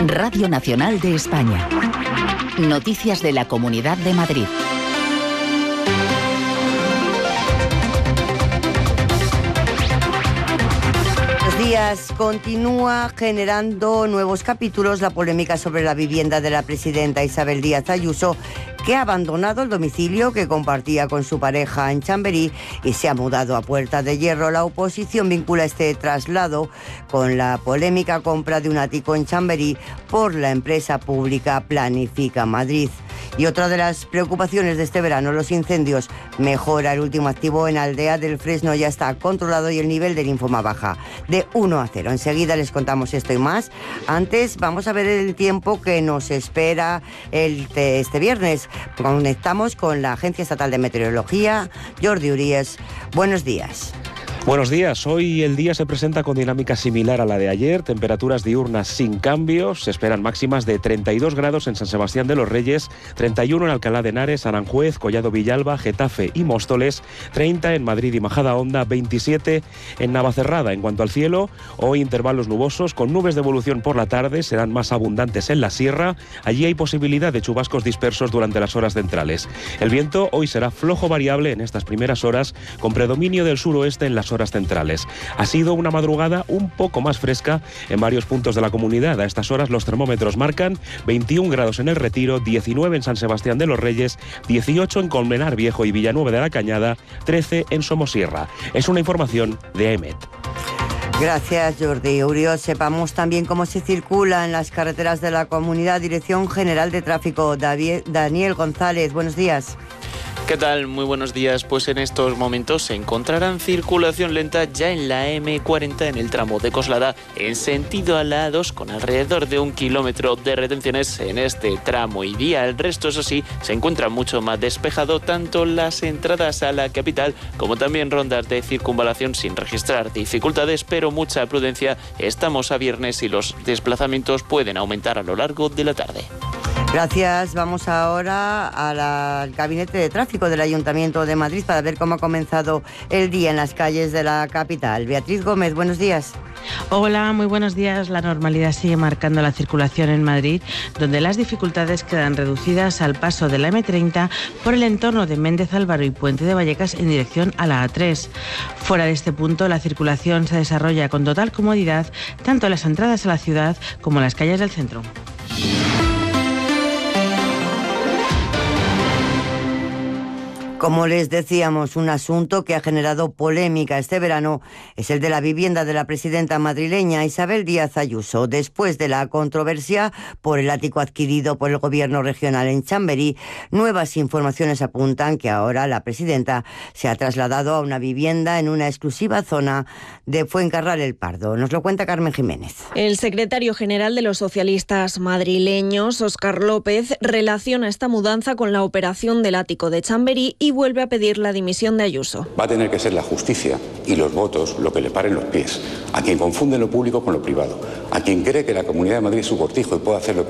Radio Nacional de España. Noticias de la Comunidad de Madrid. Días continúa generando nuevos capítulos la polémica sobre la vivienda de la presidenta Isabel Díaz Ayuso, que ha abandonado el domicilio que compartía con su pareja en Chamberí y se ha mudado a Puerta de Hierro. La oposición vincula este traslado con la polémica compra de un ático en Chamberí por la empresa pública Planifica Madrid. Y otra de las preocupaciones de este verano, los incendios. Mejora el último activo en Aldea del Fresno, ya está controlado y el nivel de linfoma baja de 1 a 0. Enseguida les contamos esto y más. Antes vamos a ver el tiempo que nos espera este viernes. Conectamos con la Agencia Estatal de Meteorología. Jordi Urías, buenos días. Buenos días. Hoy el día se presenta con dinámica similar a la de ayer. Temperaturas diurnas sin cambios. Se esperan máximas de 32 grados en San Sebastián de los Reyes, 31 en Alcalá de Henares, Aranjuez, Collado Villalba, Getafe y Móstoles, 30 en Madrid y Majadahonda, 27 en Navacerrada. En cuanto al cielo, hoy intervalos nubosos con nubes de evolución por la tarde. Serán más abundantes en la sierra. Allí hay posibilidad de chubascos dispersos durante las horas centrales. El viento hoy será flojo variable en estas primeras horas, con predominio del suroeste en las horas centrales. Ha sido una madrugada un poco más fresca en varios puntos de la comunidad. A estas horas los termómetros marcan 21 grados en El Retiro, 19 en San Sebastián de los Reyes, 18 en Colmenar Viejo y Villanueva de la Cañada, 13 en Somosierra. Es una información de EMET. Gracias, Jordi Urios. Sepamos también cómo se circula en las carreteras de la comunidad. Dirección General de Tráfico, Daniel González, buenos días. ¿Qué tal? Muy buenos días. Pues en estos momentos se encontrarán circulación lenta ya en la M40 en el tramo de Coslada en sentido a la A2 con alrededor de 1 kilómetro de retenciones en este tramo y vía. El resto, eso sí, se encuentra mucho más despejado, tanto las entradas a la capital como también rondas de circunvalación sin registrar dificultades, pero mucha prudencia. Estamos a viernes y los desplazamientos pueden aumentar a lo largo de la tarde. Gracias. Vamos ahora al Gabinete de Tráfico del Ayuntamiento de Madrid para ver cómo ha comenzado el día en las calles de la capital. Beatriz Gómez, buenos días. Hola, muy buenos días. La normalidad sigue marcando la circulación en Madrid, donde las dificultades quedan reducidas al paso de la M30 por el entorno de Méndez Álvaro y Puente de Vallecas en dirección a la A3. Fuera de este punto, la circulación se desarrolla con total comodidad tanto en las entradas a la ciudad como en las calles del centro. Como les decíamos, un asunto que ha generado polémica este verano es el de la vivienda de la presidenta madrileña Isabel Díaz Ayuso. Después de la controversia por el ático adquirido por el gobierno regional en Chamberí, nuevas informaciones apuntan que ahora la presidenta se ha trasladado a una vivienda en una exclusiva zona de Fuencarral el Pardo. Nos lo cuenta Carmen Jiménez. El secretario general de los socialistas madrileños, Óscar López, relaciona esta mudanza con la operación del ático de Chamberí y vuelve a pedir la dimisión de Ayuso. Va a tener que ser la justicia y los votos lo que le paren los pies a quien confunde lo público con lo privado, a quien cree que la Comunidad de Madrid es su cortijo y puede hacer lo que